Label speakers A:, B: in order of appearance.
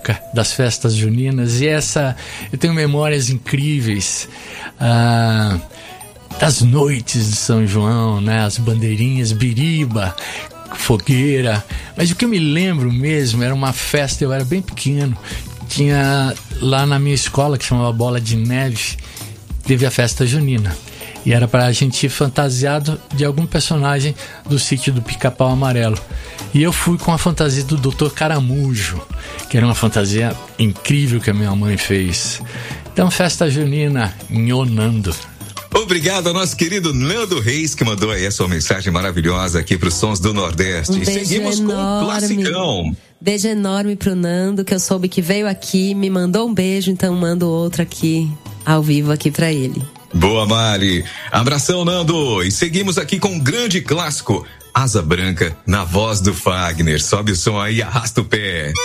A: época das festas juninas, e eu tenho memórias incríveis das noites de São João, né? As bandeirinhas, biriba, fogueira. Mas o que eu me lembro mesmo era uma festa, eu era bem pequeno, tinha lá na minha escola, que chamava Bola de Neve, teve a festa junina. E era para a gente ir fantasiado de algum personagem do Sítio do Pica-Pau Amarelo. E eu fui com a fantasia do Dr. Caramujo, que era uma fantasia incrível que a minha mãe fez. Então, festa junina em Nando.
B: Obrigado ao nosso querido Nando Reis, que mandou aí a sua mensagem maravilhosa aqui para os Sons do Nordeste.
C: E seguimos com um classicão. Beijo enorme pro Nando, que eu soube que veio aqui, me mandou um beijo, então mando outro aqui, ao vivo aqui para ele.
B: Boa, Mari. Abração, Nando. E seguimos aqui com um grande clássico, Asa Branca, na voz do Fagner. Sobe o som aí, arrasta o pé.